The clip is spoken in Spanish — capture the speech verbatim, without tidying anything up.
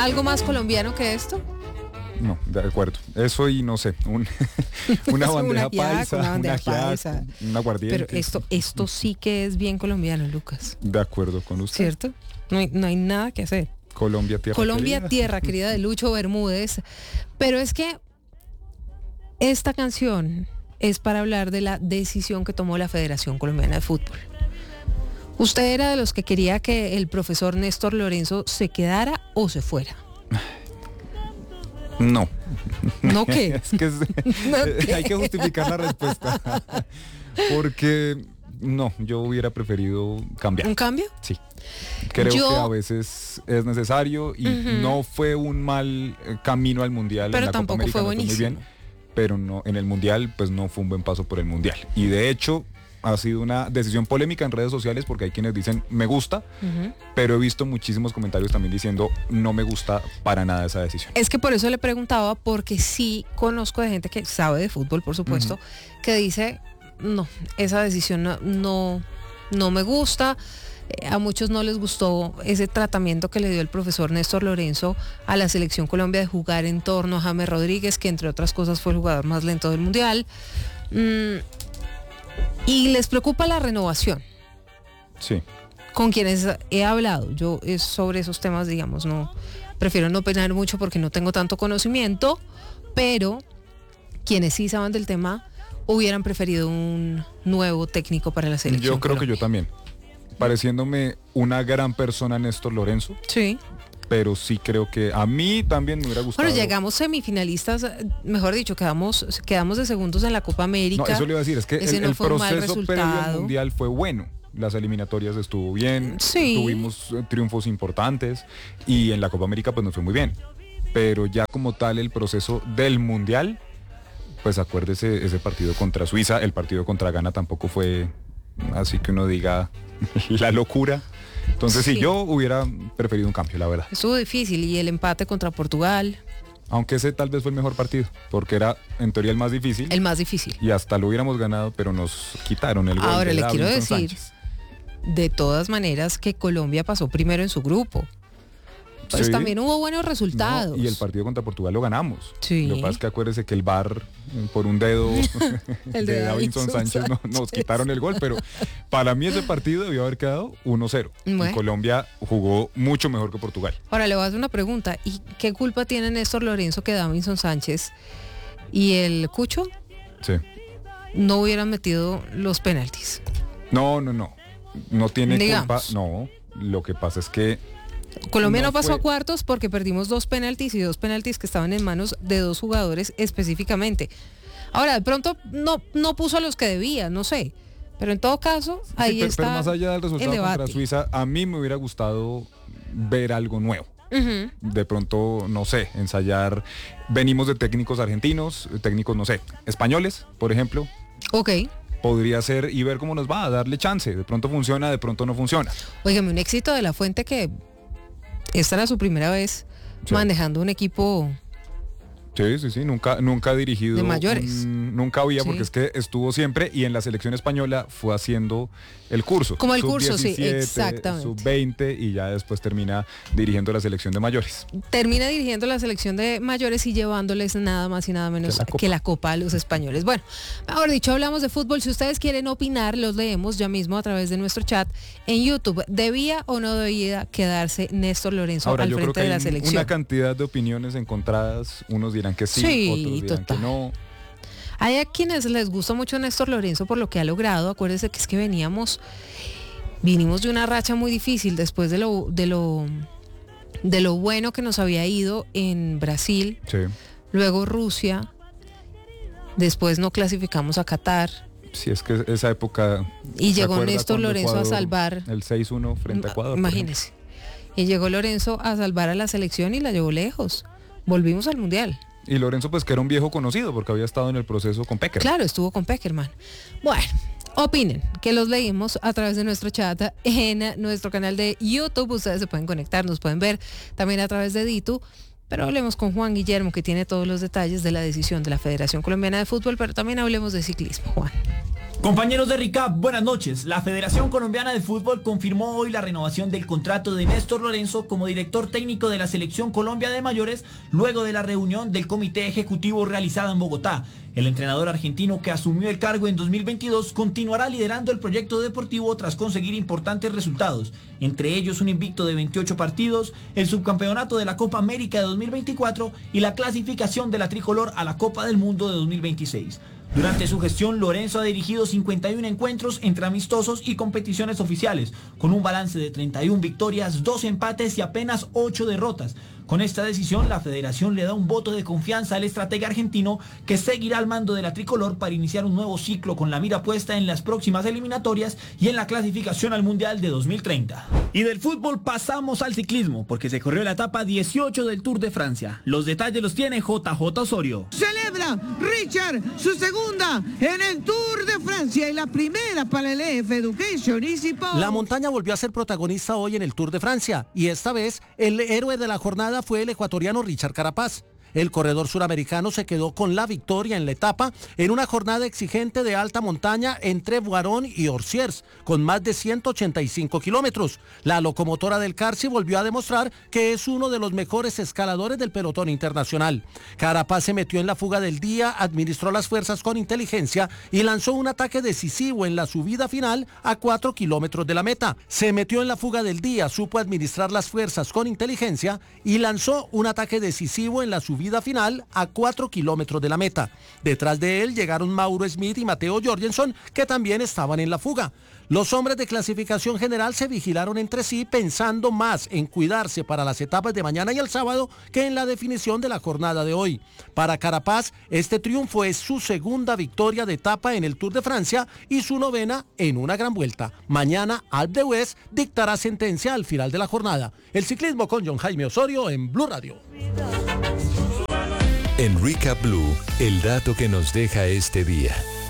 ¿Algo más colombiano que esto? No, de acuerdo. Eso y no sé, un, una bandeja Una ajiaco, paisa, una bandeja un ajiaco, paisa. un aguardiente. Pero esto, esto sí que es bien colombiano, Lucas. De acuerdo con usted. ¿Cierto? No hay, no hay nada que hacer. Colombia, tierra Colombia, querida. tierra querida de Lucho Bermúdez. Pero es que esta canción es para hablar de la decisión que tomó la Federación Colombiana de Fútbol. ¿Usted era de los que quería que el profesor Néstor Lorenzo se quedara o se fuera? No. ¿No qué? Es que es- ¿No qué? hay que justificar la respuesta. Porque no, yo hubiera preferido cambiar. ¿Un cambio? Sí. Creo Yo- que a veces es necesario y Ujú. no fue un mal eh, camino al Mundial. Pero en la Copa tampoco América fue nos muy buenísimo. bien, pero no, en el Mundial pues no fue un buen paso por el Mundial. Y de hecho ha sido una decisión polémica en redes sociales porque hay quienes dicen me gusta, Ujú. pero he visto muchísimos comentarios también diciendo no me gusta para nada esa decisión. Es que por eso le preguntaba, porque sí conozco de gente que sabe de fútbol, por supuesto, Ujú. que dice, no, esa decisión no, no, no me gusta. Eh, A muchos no les gustó ese tratamiento que le dio el profesor Néstor Lorenzo a la selección Colombia de jugar en torno a James Rodríguez, que entre otras cosas fue el jugador más lento del mundial. Mm, y les preocupa la renovación. Sí. Con quienes he hablado, yo es sobre esos temas, digamos, no prefiero no opinar mucho porque no tengo tanto conocimiento, pero quienes sí saben del tema hubieran preferido un nuevo técnico para la selección. Yo creo que Colombia. yo también. Pareciéndome una gran persona Néstor Lorenzo, Sí. pero sí creo que a mí también me hubiera gustado. Bueno, llegamos semifinalistas, eh, mejor dicho, quedamos quedamos de segundos en la Copa América. No, eso le iba a decir, es que Ese el, no el fue un mal proceso previo al resultado. Mundial fue bueno. Las eliminatorias estuvo bien, Sí. tuvimos eh, triunfos importantes y en la Copa América pues nos fue muy bien. Pero ya como tal el proceso del Mundial, pues acuérdese ese partido contra Suiza, el partido contra Ghana tampoco fue así que uno diga la locura. Entonces sí, Sí. yo hubiera preferido un cambio, la verdad. Estuvo difícil y el empate contra Portugal, Aunque ese tal vez fue el mejor partido, porque era en teoría el más difícil. el más difícil. Y hasta lo hubiéramos ganado, pero nos quitaron el gol. Ahora, de le quiero Davinson decir, Sánchez. de todas maneras, que Colombia pasó primero en su grupo. Pues Sí. también hubo buenos resultados. No, y el partido contra Portugal lo ganamos. Sí. Lo que pasa es que acuérdese que el V A R eh, por un dedo El de de Davinson Davinson Sánchez no- nos Sánchez. quitaron el gol, pero para mí ese partido debió haber quedado uno cero. Bueno. Y Colombia jugó mucho mejor que Portugal. Ahora le voy a hacer una pregunta. ¿Y qué culpa tiene Néstor Lorenzo que Davinson Sánchez y el Cucho Sí. no hubieran metido los penaltis? No, no, no. No tiene Digamos. culpa. No. Lo que pasa es que Colombia no, No pasó fue- a cuartos porque perdimos dos penaltis y dos penaltis que estaban en manos de dos jugadores específicamente. Ahora, de pronto no, no puso a los que debía, no sé. Pero en todo caso, Sí, ahí pero, está pero más allá del el resultado contra debate. Suiza, a mí me hubiera gustado ver algo nuevo. Ujú. De pronto, no sé, ensayar. Venimos de técnicos argentinos, técnicos, no sé, españoles, por ejemplo. Ok. Podría ser y ver cómo nos va, darle chance. De pronto funciona, de pronto no funciona. Óigame, un éxito de La Fuente que esta era su primera vez Sí. manejando un equipo. Sí, sí, sí, nunca, nunca ha dirigido. De mayores. un- nunca había, Sí. porque es que estuvo siempre y en la selección española fue haciendo el curso. Como el curso, sí, sub diecisiete, exactamente. sub veinte y ya después termina dirigiendo la selección de mayores. Termina dirigiendo la selección de mayores y llevándoles nada más y nada menos Que la Copa. que la Copa a los españoles. Bueno, mejor dicho, hablamos de fútbol. Si ustedes quieren opinar, los leemos ya mismo a través de nuestro chat en YouTube. ¿Debía o no debía quedarse Néstor Lorenzo Ahora, al yo creo frente que de la hay selección? una cantidad de opiniones encontradas. Unos dirán que sí, Sí, otros dirán total. que no. Hay a quienes les gusta mucho Néstor Lorenzo por lo que ha logrado. Acuérdense que es que veníamos, vinimos de una racha muy difícil después de lo, de lo, de lo bueno que nos había ido en Brasil, Sí. luego Rusia, después no clasificamos a Qatar Sí, es que esa época. y ¿se llegó acuerda Néstor cuando Lorenzo a Ecuador, salvar. el seis uno frente a Ecuador? por Imagínese. Y llegó Lorenzo a salvar a la selección y la llevó lejos. Volvimos al Mundial. ejemplo? Y Lorenzo, pues que era un viejo conocido porque había estado en el proceso con Peckerman. Claro, estuvo con Peckerman. Bueno, opinen, que los leímos a través de nuestro chat en nuestro canal de YouTube. Ustedes se pueden conectar, nos pueden ver también a través de Ditu. Pero hablemos con Juan Guillermo, que tiene todos los detalles de la decisión de la Federación Colombiana de Fútbol, pero también hablemos de ciclismo, Juan. Compañeros de RICAP, buenas noches. La Federación Colombiana de Fútbol confirmó hoy la renovación del contrato de Néstor Lorenzo como director técnico de la Selección Colombia de Mayores luego de la reunión del Comité Ejecutivo realizada en Bogotá. El entrenador argentino que asumió el cargo en dos mil veintidós continuará liderando el proyecto deportivo tras conseguir importantes resultados, entre ellos un invicto de veintiocho partidos, el subcampeonato de la Copa América de dos mil veinticuatro y la clasificación de la tricolor a la Copa del Mundo de dos mil veintiséis. Durante su gestión, Lorenzo ha dirigido cincuenta y uno encuentros entre amistosos y competiciones oficiales, con un balance de treinta y una victorias, dos empates y apenas ocho derrotas. Con esta decisión, la federación le da un voto de confianza al estratega argentino que seguirá al mando de la tricolor para iniciar un nuevo ciclo con la mira puesta en las próximas eliminatorias y en la clasificación al Mundial de dos mil treinta. Y del fútbol pasamos al ciclismo, porque se corrió la etapa dieciocho del Tour de Francia. Los detalles los tiene J J Osorio. Celebra Richard su segunda en el Tour de Francia y la primera para el E F Education Easy Pole. La montaña volvió a ser protagonista hoy en el Tour de Francia y esta vez el héroe de la jornada fue el ecuatoriano Richard Carapaz. El corredor suramericano se quedó con la victoria en la etapa en una jornada exigente de alta montaña entre Boirón y Orsiers, con más de ciento ochenta y cinco kilómetros. La locomotora del Carci volvió a demostrar que es uno de los mejores escaladores del pelotón internacional. Carapaz se metió en la fuga del día, administró las fuerzas con inteligencia y lanzó un ataque decisivo en la subida final a cuatro kilómetros de la meta. Se metió en la fuga del día, supo administrar las fuerzas con inteligencia y lanzó un ataque decisivo en la subida final a cuatro kilómetros de la meta. Detrás de él llegaron Mauro Smith y Mateo Jorgensen, que también estaban en la fuga. Los hombres de clasificación general se vigilaron entre sí pensando más en cuidarse para las etapas de mañana y el sábado que en la definición de la jornada de hoy. Para Carapaz, este triunfo es su segunda victoria de etapa en el Tour de Francia y su novena en una gran vuelta. Mañana Alpe d'Huez dictará sentencia al final de la jornada. El ciclismo con John Jaime Osorio en Blue Radio. En Recap Blue, el dato que nos deja este día.